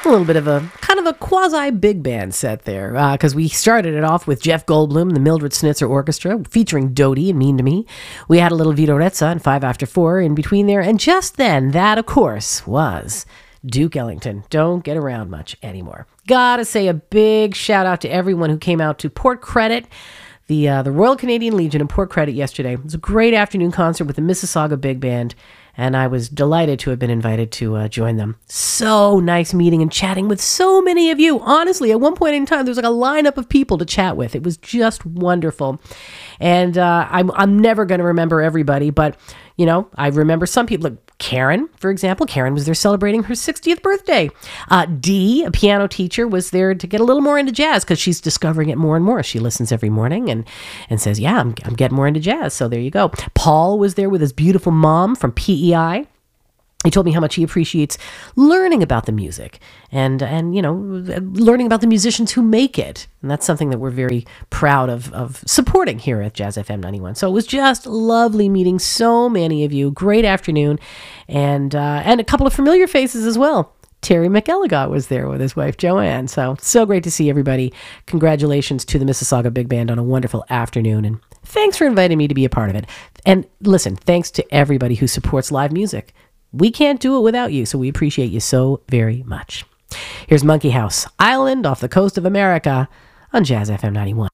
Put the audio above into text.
A little bit of a kind of a quasi big band set there, because we started it off with Jeff Goldblum, the Mildred Snitzer Orchestra, featuring Dodie and Mean to Me. We had a little Vito Rezza and 5 After 4 in between there, and just then, that of course was Duke Ellington. Don't get around much anymore. Gotta say a big shout out to everyone who came out to Port Credit, the Royal Canadian Legion in Port Credit yesterday. It was a great afternoon concert with the Mississauga Big Band, and I was delighted to have been invited to join them. So nice meeting and chatting with so many of you. Honestly, at one point in time, there was like a lineup of people to chat with. It was just wonderful. And I'm never going to remember everybody, but, you know, I remember some people. Like Karen, for example. Karen was there celebrating her 60th birthday. Dee, a piano teacher, was there to get a little more into jazz because she's discovering it more and more. She listens every morning and says, yeah, I'm getting more into jazz. So there you go. Paul was there with his beautiful mom from PEI. He told me how much he appreciates learning about the music and you know, learning about the musicians who make it. And that's something that we're very proud of supporting here at Jazz FM 91. So it was just lovely meeting so many of you. Great afternoon. And a couple of familiar faces as well. Terry McElligott was there with his wife, Joanne. So great to see everybody. Congratulations to the Mississauga Big Band on a wonderful afternoon. And thanks for inviting me to be a part of it. And listen, thanks to everybody who supports live music. We can't do it without you, so we appreciate you so very much. Here's Monkey House, Island off the coast of America on Jazz FM 91.